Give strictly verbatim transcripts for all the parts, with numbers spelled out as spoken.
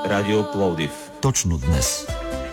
Радио Пловдив. Точно днес.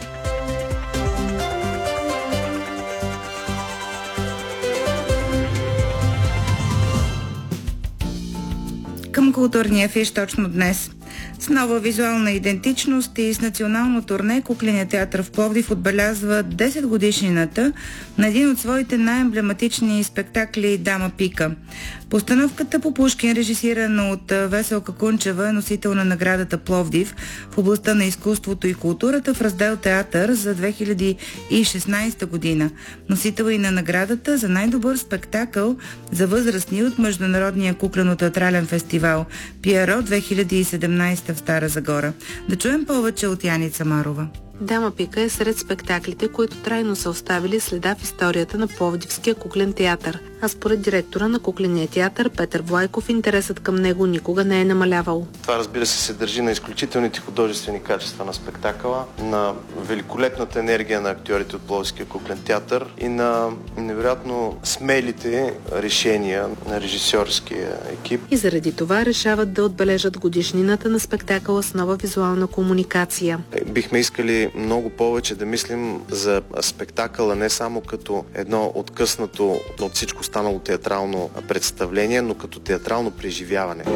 Към културния фиш точно днес. С нова визуална идентичност и с национално турне Кукленият театър в Пловдив отбелязва десет годишнината на един от своите най-емблематични спектакли «Дама Пика». Постановката по Пушкин, режисирана от Веселка Кунчева, е носител на наградата Пловдив в областта на изкуството и културата в раздел театър за две хиляди и шестнадесета година. Носител и на наградата за най-добър спектакъл за възрастни от Международния куклено-театрален фестивал Пиеро две хиляди и седемнадесета в Стара Загора. Да чуем повече от Яница Марова. Дама Пика е сред спектаклите, които трайно са оставили следа в историята на Пловдивския куклен театър. А според директора на Кукления театър Петър Влайков, интересът към него никога не е намалявал. Това, разбира се, се държи на изключителните художествени качества на спектакъла, на великолепната енергия на актьорите от Пловдивския куклен театър и на невероятно смелите решения на режисьорския екип. И заради това решават да отбележат годишнината на спектакъла с нова визуална комуникация. Бихме искали много повече да мислим за спектакъла не само като едно откъснато от всичко станало театрално представление, но като театрално преживяване.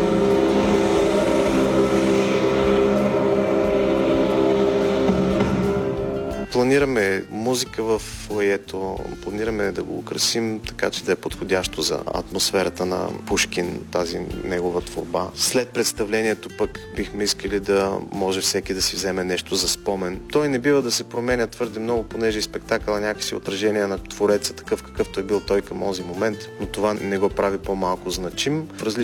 Планираме музика в фоайето, планираме да го украсим така, че да е подходящо за атмосферата на Пушкин, тази негова творба. След представлението пък бихме искали да може всеки да си вземе нещо за спомен. Той не бива да се променя твърде много, понеже и спектакъла някакси отражение на твореца, такъв какъвто е бил той към този момент, но това не го прави по-малко значим. В различни